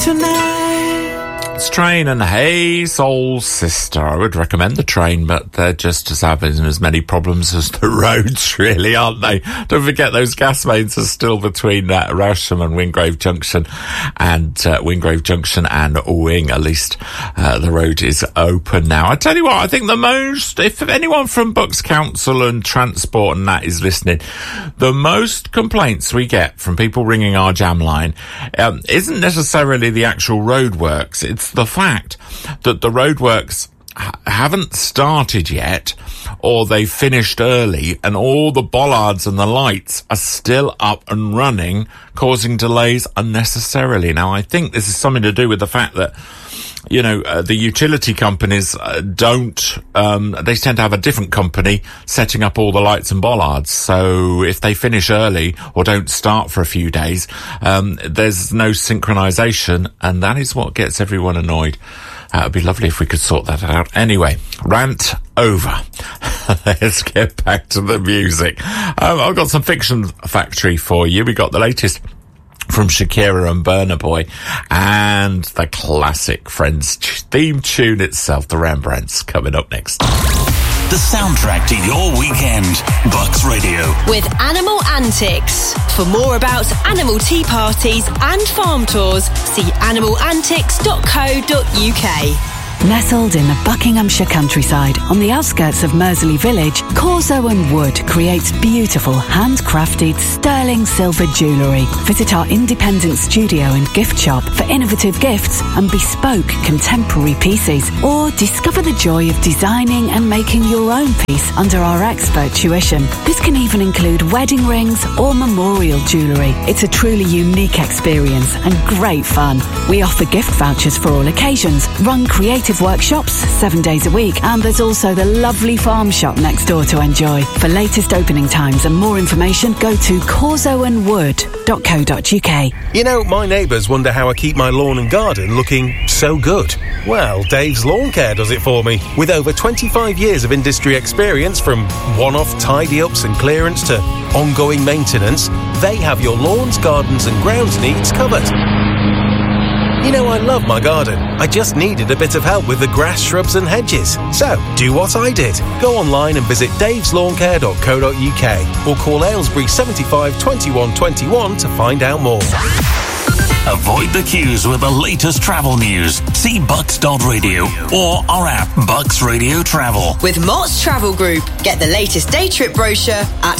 tonight. It's Train and Hey Soul Sister. I would recommend the train, but they're just as having as many problems as the roads, really, aren't they? Don't forget those gas mains are still between Rousham and Wingrave Junction, and Wing. At least the road is open now. I tell you what, I think the most, if anyone from Bucks Council and Transport and that is listening, the most complaints we get from people ringing our jam line isn't necessarily the actual roadworks. It's the fact that the roadworks haven't started yet, or they finished early, and all the bollards and the lights are still up and running, causing delays unnecessarily. Now, I think this is something to do with the fact that, you know, the utility companies they tend to have a different company setting up all the lights and bollards. So if they finish early or don't start for a few days, there's no synchronization, and that is what gets everyone annoyed. It'd be lovely if we could sort that out. Anyway, rant over. Let's get back to the music. I've got some Fiction Factory for you. We got the latest from Shakira and Burna Boy, and the classic Friends theme tune itself, the Rembrandts, coming up next. The soundtrack to your weekend. Bucks Radio. With Animal Antics. For more about animal tea parties and farm tours, see animalantics.co.uk. Nestled in the Buckinghamshire countryside, on the outskirts of Mersley Village, Corso and Wood creates beautiful, handcrafted, sterling silver jewellery. Visit our independent studio and gift shop for innovative gifts and bespoke contemporary pieces, or discover the joy of designing and making your own piece under our expert tuition. This can even include wedding rings or memorial jewellery. It's a truly unique experience and great fun. We offer gift vouchers for all occasions, run creative workshops 7 days a week, and there's also the lovely farm shop next door to enjoy. For latest opening times and more information, go to corsoandwood.co.uk. You know, my neighbours wonder how I keep my lawn and garden looking so good. Well, Dave's Lawn Care does it for me. With over 25 years of industry experience, from one-off tidy-ups and clearance to ongoing maintenance, they have your lawns, gardens and grounds needs covered. You know, I love my garden. I just needed a bit of help with the grass, shrubs and hedges. So, do what I did. Go online and visit daveslawncare.co.uk or call Aylesbury 75 21 21 to find out more. Avoid the queues with the latest travel news. See bucks.radio or our app, Bucks Radio Travel. With Mott's Travel Group. Get the latest day trip brochure at